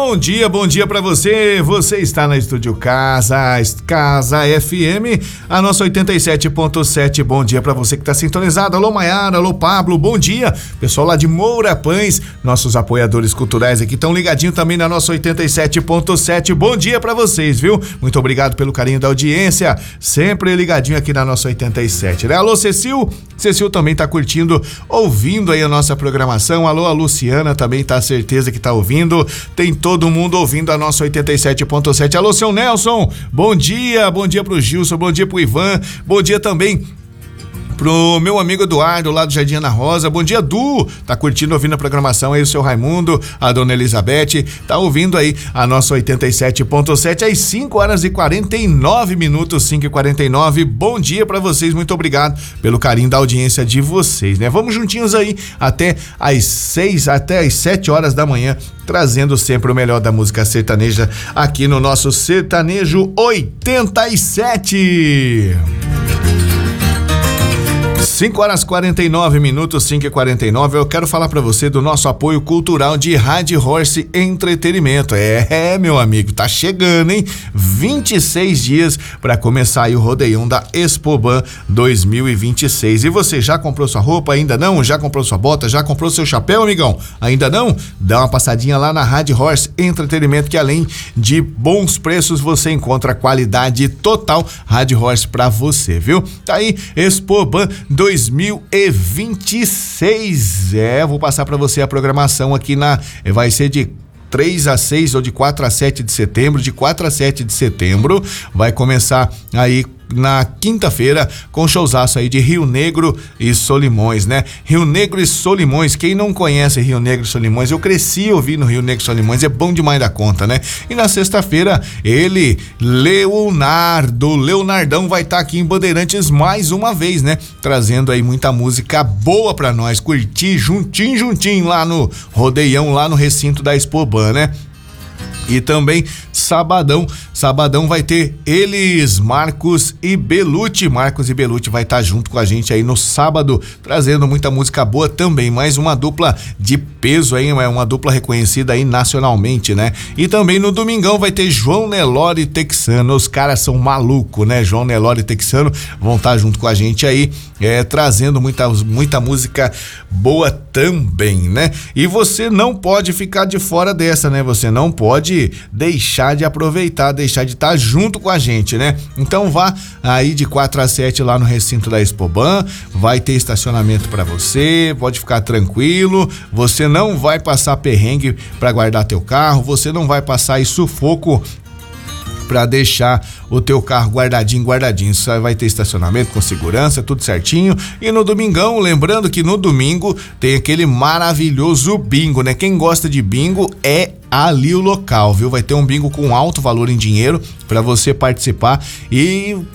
bom dia pra você. Você está na Estúdio Casa FM, a nossa 87.7. Bom dia pra você que tá sintonizado. Alô Maiara, alô Pablo, bom dia. Pessoal lá de Moura Pães, nossos apoiadores culturais aqui estão ligadinho também na nossa 87.7. Bom dia pra vocês, viu? Muito obrigado pelo carinho da audiência, sempre ligadinho aqui na nossa 87, né? Alô Cecil também tá curtindo, ouvindo aí a nossa programação. Alô, a Luciana também tá, certeza que tá ouvindo. Tem todo mundo ouvindo a nossa 87.7. Alô, seu Nelson, bom dia pro Gilson, bom dia pro Ivan, bom dia também pro meu amigo Eduardo lá do Jardim Ana Rosa. Bom dia, Du, tá curtindo, ouvindo a programação aí, o seu Raimundo, a dona Elizabeth, tá ouvindo aí a nossa 87.7 às 5h49, 5h49. Bom dia pra vocês, muito obrigado pelo carinho da audiência de vocês, né? Vamos juntinhos aí até às 7 horas da manhã, trazendo sempre o melhor da música sertaneja aqui no nosso Sertanejo 87. 5h49, 5h49. Eu quero falar pra você do nosso apoio cultural de Rádio Horse Entretenimento. Meu amigo, tá chegando, hein? 26 dias pra começar aí o rodeião da Expoban 2026. E você já comprou sua roupa? Ainda não? Já comprou sua bota? Já comprou seu chapéu, amigão? Ainda não? Dá uma passadinha lá na Rádio Horse Entretenimento, que além de bons preços, você encontra qualidade total. Rádio Horse pra você, viu? Tá aí, Expoban 2026. Vou passar para você a programação aqui vai ser de 3 a 6 ou de 4 a 7 de setembro. De 4 a 7 de setembro vai começar aí na quinta-feira com showzaço aí de Rio Negro e Solimões, né? Rio Negro e Solimões, quem não conhece Rio Negro e Solimões, eu cresci ouvindo Rio Negro e Solimões, é bom demais da conta, né? E na sexta-feira ele, Leonardão vai estar aqui em Bandeirantes mais uma vez, né? Trazendo aí muita música boa pra nós curtir juntinho lá no rodeião, lá no recinto da Expoban, né? E também sabadão vai ter eles, Marcos e Belucci vai estar junto com a gente aí no sábado, trazendo muita música boa também, mais uma dupla de peso aí, uma dupla reconhecida aí nacionalmente, né? E também no domingão vai ter João Nelore e Texano, os caras são malucos, né? João Nelore e Texano vão estar junto com a gente aí, trazendo muita música boa também, né? E você não pode ficar de fora dessa, né? Você não pode deixar de aproveitar, deixar de estar junto com a gente, né? Então vá aí de 4 a 7 lá no recinto da Expoban, vai ter estacionamento para você, pode ficar tranquilo, você não vai passar perrengue para guardar teu carro, você não vai passar aí sufoco para deixar o teu carro guardadinho, só vai ter estacionamento com segurança, tudo certinho. E no domingão, lembrando que no domingo tem aquele maravilhoso bingo, né? Quem gosta de bingo é ali o local, viu? Vai ter um bingo com alto valor em dinheiro para você participar e